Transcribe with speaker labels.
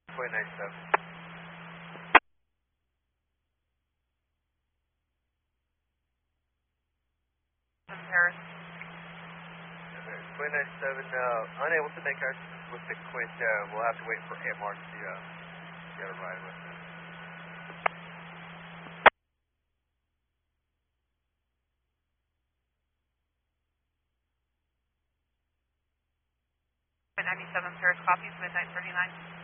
Speaker 1: 97.
Speaker 2: Paris.
Speaker 1: 97, unable to make our with the Quint. We'll have to wait for AMR to get a ride with it.
Speaker 2: Quint 97, Paris copies, midnight 39.